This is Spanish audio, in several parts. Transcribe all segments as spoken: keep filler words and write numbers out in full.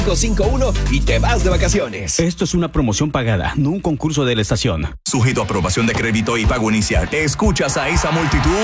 cinco cinco uno y te vas de vacaciones. Esto es una promoción pagada, no un concurso de la estación. Sujeto a aprobación de crédito y pago inicial. ¿Escuchas a esa multitud?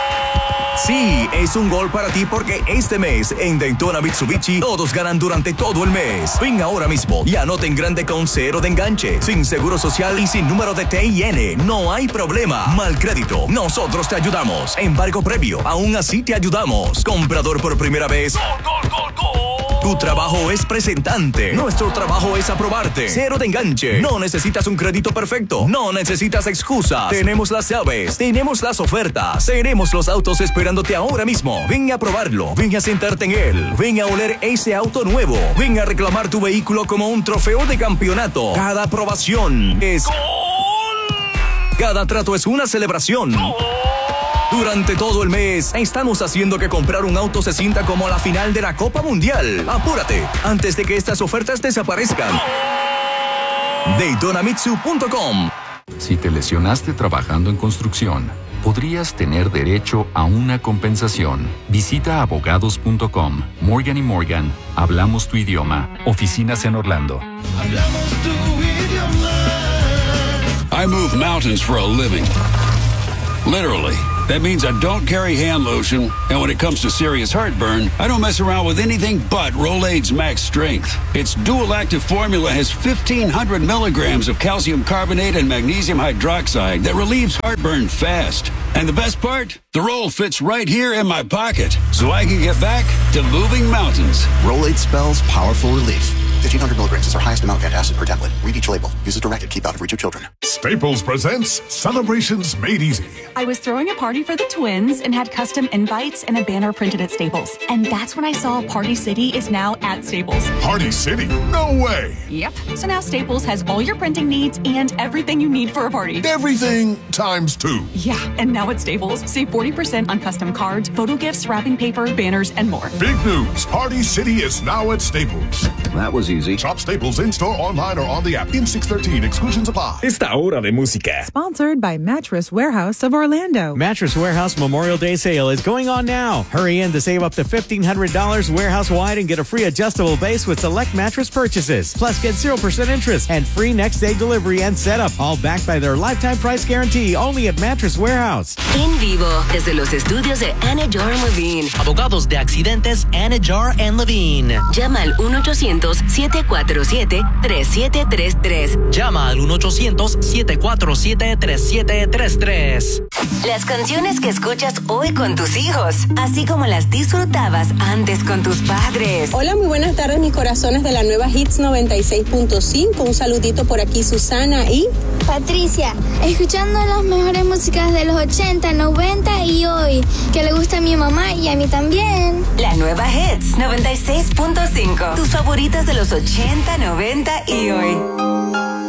Sí, es un gol para ti porque este mes en Daytona Mitsubishi todos ganan durante todo el mes. Ven ahora mismo y anota en grande con cero de enganche, sin seguro social y sin número de T I N. No hay problema. Mal crédito, nosotros te ayudamos. Embargo previo, aún así te ayudamos. Comprador por primera vez. ¡Gol, gol, gol, gol! Tu trabajo es presentante. Nuestro trabajo es aprobarte. Cero de enganche. No necesitas un crédito perfecto. No necesitas excusas. Tenemos las llaves. Tenemos las ofertas. Tenemos los autos esperándote ahora mismo. Ven a probarlo. Ven a sentarte en él. Ven a oler ese auto nuevo. Ven a reclamar tu vehículo como un trofeo de campeonato. Cada aprobación es... ¡Gol! Cada trato es una celebración. ¡Gol! Durante todo el mes, estamos haciendo que comprar un auto se sienta como la final de la Copa Mundial. Apúrate, antes de que estas ofertas desaparezcan. Daytona Mitsu punto com. Si te lesionaste trabajando en construcción, podrías tener derecho a una compensación. Visita abogados punto com. Morgan y Morgan, hablamos tu idioma. Oficinas en Orlando. Hablamos tu idioma. I move mountains for a living. Literally. That means I don't carry hand lotion, and when it comes to serious heartburn, I don't mess around with anything but Rolaids Max Strength. Its dual-active formula has fifteen hundred milligrams of calcium carbonate and magnesium hydroxide that relieves heartburn fast. And the best part? The roll fits right here in my pocket, so I can get back to moving mountains. Rolaids spells powerful relief. fifteen hundred milligrams is our highest amount of antacid per tablet. Read each label. Use as directed. Keep out of reach of children. Staples presents Celebrations Made Easy. I was throwing a party for the twins and had custom invites and a banner printed at Staples. And that's when I saw Party City is now at Staples. Party City? No way! Yep. So now Staples has all your printing needs and everything you need for a party. Everything times two. Yeah, and now at Staples, save forty percent on custom cards, photo gifts, wrapping paper, banners, and more. Big news! Party City is now at Staples. That was easy. Shop Staples in-store, online, or on the app. In six thirteen, exclusions apply. Esta hora de música. Sponsored by Mattress Warehouse of Orlando. Mattress Warehouse Memorial Day sale is going on now. Hurry in to save up to fifteen hundred dollars warehouse-wide and get a free adjustable base with select mattress purchases. Plus, get zero percent interest and free next-day delivery and setup. All backed by their lifetime price guarantee only at Mattress Warehouse. En vivo, desde los estudios de Anajar and Levine. Abogados de accidentes Anajar and Levine. Llama al uno ochocientos, siete cuatro siete, tres siete tres tres. Llama al uno ochocientos, siete cuatro siete, tres siete tres tres. Las canciones que escuchas hoy con tus hijos, así como las disfrutabas antes con tus padres. Hola, muy buenas tardes, mis corazones de la nueva Hits noventa y seis punto cinco. Un saludito por aquí, Susana y Patricia, escuchando las mejores músicas de los ochenta, noventa y hoy, que le gusta a mi mamá y a mí también. La nueva Hits noventa y seis punto cinco. Tus favoritas de los ochenta, noventa y hoy.